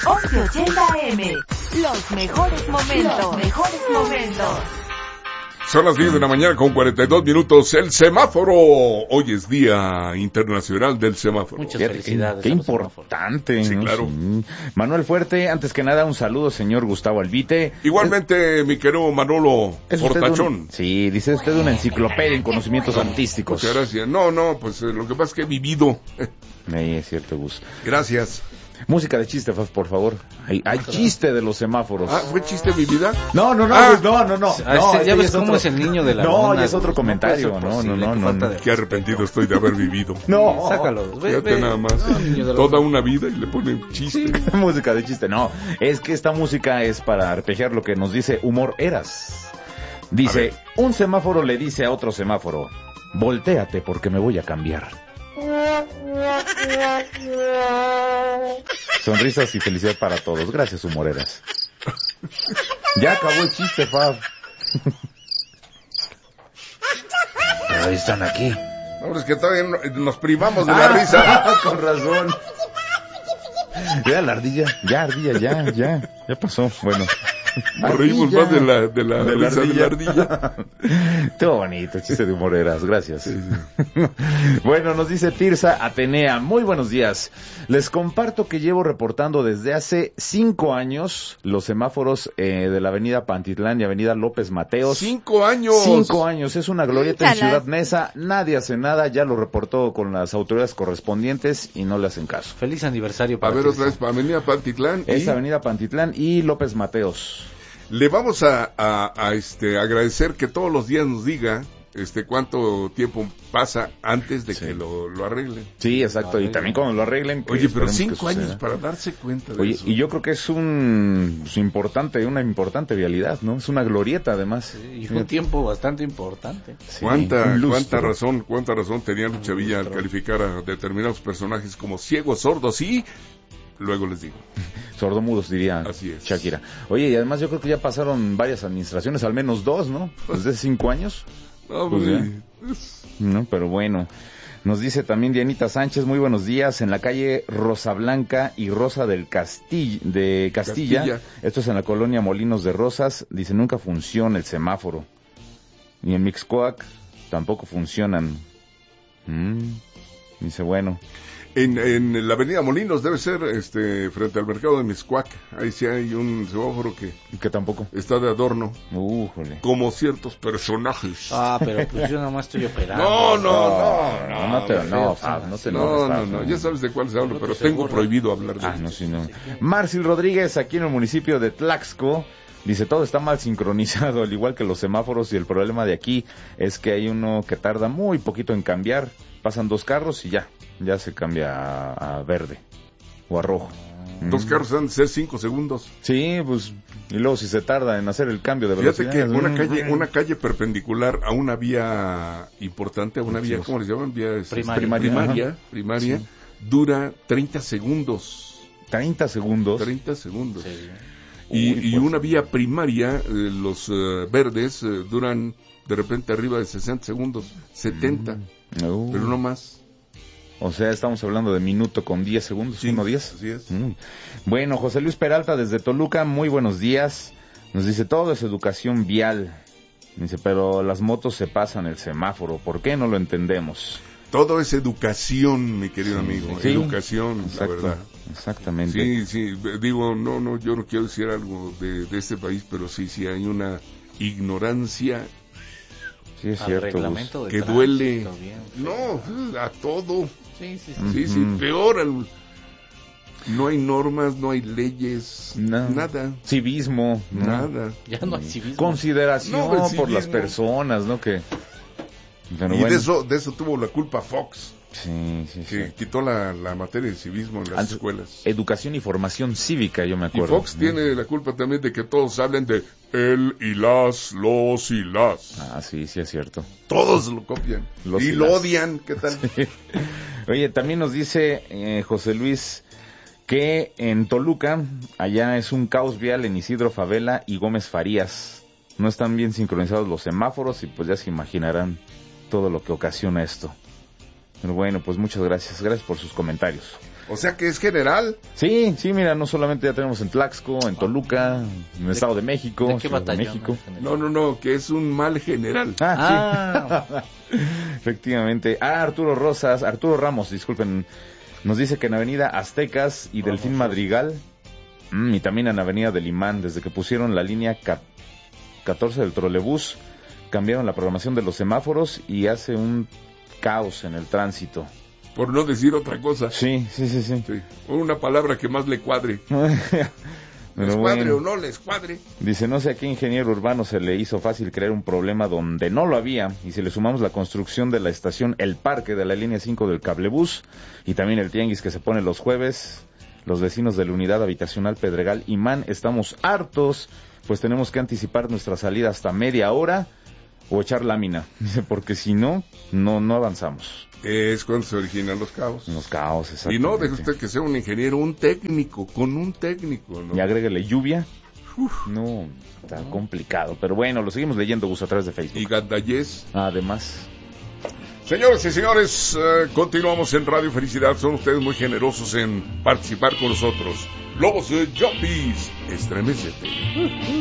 1180 AM. Los mejores momentos. Son las 10 de la mañana con 42 minutos. El semáforo. Hoy es Día Internacional del Semáforo. Muchas felicidades. Qué importante. Sí, ¿no? claro. Sí. Manuel Fuerte, antes que nada, un saludo, señor Gustavo Albite. Igualmente, mi querido Manolo Portachón. Sí, dice usted una enciclopedia en conocimientos artísticos. Muchas gracias. No, pues lo que pasa es que he vivido. Es cierto, Gus. Gracias. Música de chiste, Faf, por favor. Hay chiste de los semáforos. ¿Fue chiste mi vida? No. Ya ves cómo es el niño de la No, luna, ya es otro comentario. No. Qué arrepentido estoy de haber vivido. No. Sácalo. Fíjate nada más. Toda una vida y le ponen chiste. Sí, música de chiste. No, es que esta música es para arpejar lo que nos dice Humor Eras. Dice, un semáforo le dice a otro semáforo, voltéate porque me voy a cambiar. Sonrisas y felicidad para todos. Gracias, Humoreras. Ya acabó el chiste, Fab. Pero ahí están aquí. No, es que todavía nos privamos de la risa. Con razón. Ya la ardilla, ya pasó. Bueno. Nos reímos más de la risa de la ardilla. Todo bonito, chiste de Humoreras, gracias. Sí. Bueno, nos dice Tirsa Atenea, muy buenos días. Les comparto que llevo reportando desde hace 5 años los semáforos de la avenida Pantitlán y avenida López Mateos. 5 años. 5 años, es una glorieta en Ciudad Neza, nadie hace nada, ya lo reportó con las autoridades correspondientes y no le hacen caso. Feliz aniversario para otra vez, para avenida Pantitlán. Es avenida Pantitlán y López Mateos. Le vamos a agradecer que todos los días nos diga cuánto tiempo pasa antes de que lo arreglen. Sí, exacto, y también cuando lo arreglen. Oye, pero 5 años para darse cuenta de eso. Y yo creo que es una importante vialidad, ¿no? Es una glorieta, además. Sí, y un tiempo bastante importante. Sí, ¿Cuánta razón tenía Lucha Villa al calificar a determinados personajes como ciegos, sordos y... Luego les digo. Sordomudos, diría Shakira. Oye, y además yo creo que ya pasaron varias administraciones, al menos 2, ¿no? Desde 5 años. No, pero bueno. Nos dice también Dianita Sánchez, muy buenos días. En la calle Rosa Blanca y Rosa del Castilla. Esto es en la colonia Molinos de Rosas. Dice, nunca funciona el semáforo. Y en Mixcoac tampoco funcionan. Dice, bueno... En la avenida Molinos debe ser frente al mercado de Mixcoac. Ahí sí hay un semáforo que tampoco está de adorno. Jole. Como ciertos personajes. Pero pues yo nomás estoy operando. No, ya sabes de cuáles hablo, pero tengo prohibido hablar de no. Márcil Rodríguez, aquí en el municipio de Tlaxco, dice, todo está mal sincronizado, al igual que los semáforos, y el problema de aquí es que hay uno que tarda muy poquito en cambiar. Pasan 2 carros y ya se cambia a verde o a rojo. 2 carros han de ser 5 segundos. Sí, pues, y luego si se tarda en hacer el cambio de velocidad. Fíjate que una calle perpendicular a una vía importante, a una vía, ¿cómo les llaman? Vía primaria, sí. Dura 30 segundos. 30 segundos. 30 segundos. Sí. Y una vía primaria, los verdes duran de repente arriba de 60 segundos, 70, pero no más. O sea, estamos hablando de minuto con 10 segundos, sí, 1:10. Así es. Bueno, José Luis Peralta desde Toluca, muy buenos días. Nos dice, todo es educación vial. Dice, pero las motos se pasan el semáforo, ¿por qué no lo entendemos? Todo es educación, mi querido amigo, educación, exacto, la verdad. Exactamente. Sí, digo, no, yo no quiero decir algo de este país, pero sí hay una ignorancia. Sí, es cierto, que duele. A todo. Sí, peor. No hay normas, no hay leyes, nada. Civismo, nada. Ya no hay civismo. Consideración por las personas, ¿no? Que... Pero y bueno, de eso tuvo la culpa Fox. Sí. Quitó la materia de civismo en las escuelas. Educación y formación cívica, yo me acuerdo. Y Fox tiene la culpa también de que todos hablen de él y las, los y las. Sí, es cierto. Todos lo copian. Y lo odian, ¿qué tal? Sí. Oye, también nos dice José Luis que en Toluca, allá es un caos vial en Isidro Favela y Gómez Farías. No están bien sincronizados los semáforos y pues ya se imaginarán todo lo que ocasiona esto. Pero bueno, pues muchas gracias por sus comentarios. O sea que es general. Sí, mira, no solamente ya tenemos en Tlaxco, en Toluca, en el Estado de México, ¿De qué batallón? México. No, que es un mal general. Sí. Efectivamente. Arturo Ramos, disculpen, nos dice que en Avenida Aztecas y Delfín Madrigal, y también en Avenida del Imán, desde que pusieron la línea 14 del trolebús, cambiaron la programación de los semáforos y hace un caos en el tránsito. Por no decir otra cosa. Sí. Una palabra que más le cuadre. ¿Les cuadre o no les cuadre? Dice, no sé a qué ingeniero urbano se le hizo fácil crear un problema donde no lo había, y si le sumamos la construcción de la estación El Parque de la línea 5 del cablebús, y también el tianguis que se pone los jueves, los vecinos de la unidad habitacional Pedregal Imán estamos hartos, pues tenemos que anticipar nuestra salida hasta media hora, o echar lámina, dice, porque si no avanzamos. Es cuando se originan los caos. Los caos, exactamente. Y no deje usted que sea un ingeniero, un técnico, ¿no? Y agréguele lluvia. No, está complicado. Pero bueno, lo seguimos leyendo, Gus, a través de Facebook. Y gandallez. Además. Señores y señores, continuamos en Radio Felicidad. Son ustedes muy generosos en participar con nosotros. Lobos de Jumpies, estremecete.